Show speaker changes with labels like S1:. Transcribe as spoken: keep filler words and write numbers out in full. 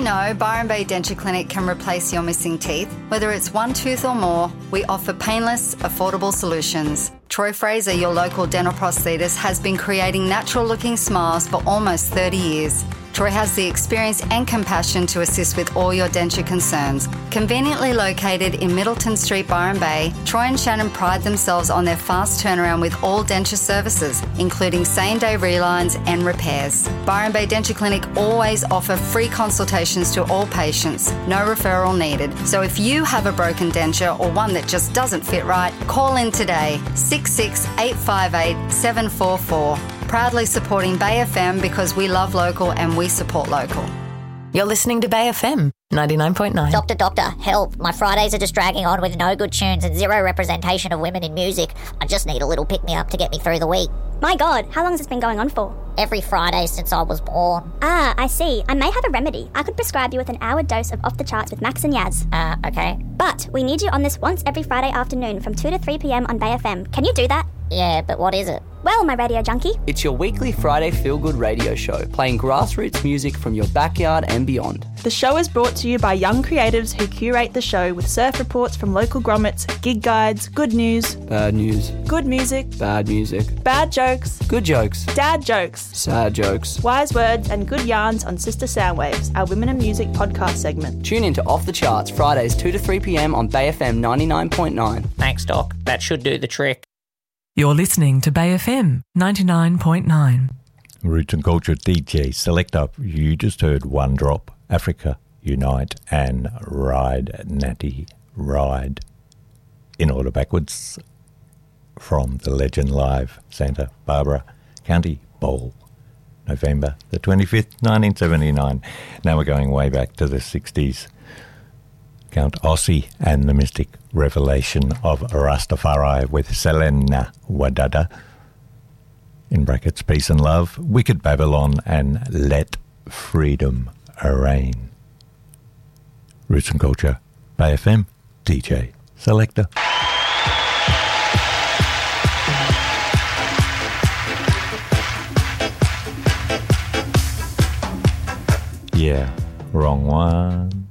S1: know Byron Bay Denture Clinic can replace your missing teeth? Whether it's one tooth or more, we offer painless, affordable solutions. Troy Fraser, your local dental prosthetist, has been creating natural-looking smiles for almost thirty years. Troy has the experience and compassion to assist with all your denture concerns. Conveniently located in Middleton Street, Byron Bay, Troy and Shannon pride themselves on their fast turnaround with all denture services, including same-day relines and repairs. Byron Bay Denture Clinic always offer free consultations to all patients, no referral needed. So if you have a broken denture or one that just doesn't fit right, call in today, six six eight five eight seven four four. Proudly supporting Bay F M because we love local and we support local.
S2: You're listening to Bay F M ninety-nine point nine.
S3: Doctor, doctor, help. My Fridays are just dragging on with no good tunes and zero representation of women in music. I just need a little pick-me-up to get me through the week.
S4: My God, how long has this been going on for?
S3: Every Friday since I was born.
S4: Ah, I see. I may have a remedy. I could prescribe you with an hour dose of Off the Charts with Max and Yaz.
S3: Ah, uh, okay.
S4: But we need you on this once every Friday afternoon from two to three p.m. on Bay F M. Can you do that?
S3: Yeah, but what is it?
S4: Well, my radio junkie.
S5: It's your weekly Friday feel-good radio show, playing grassroots music from your backyard and beyond.
S6: The show is brought to you by young creatives who curate the show with surf reports from local grommets, gig guides, good news,
S5: Bad news.
S6: good music,
S5: Bad music.
S6: bad jokes,
S5: Good jokes.
S6: dad jokes,
S5: Sad jokes.
S6: wise words and good yarns on Sister Soundwaves, our Women in Music podcast segment.
S5: Tune in to Off the Charts, Fridays two to three p.m. on Bay F M ninety-nine point nine.
S3: Thanks, Doc. That should do the trick.
S2: You're listening to Bay F M ninety-nine point nine.
S7: Roots and Culture D J Select Up. You just heard One Drop, Africa Unite, and Ride Natty Ride in order backwards from the Legend Live Santa Barbara County Bowl, November the twenty-fifth, nineteen seventy-nine. Now we're going way back to the sixties. Count Ossie and the Mystic Revelation of Rastafari with Selena Wadada, in brackets, Peace and Love, Wicked Babylon, and Let Freedom Reign. Roots and Culture, Bay F M, D J Selector. Yeah, wrong one.